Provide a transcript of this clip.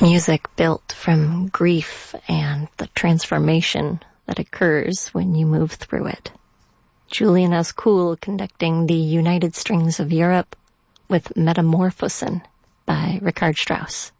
Music built from grief and the transformation that occurs when you move through it. Julian Ascoul conducting the United Strings of Europe with Metamorphosen by Richard Strauss.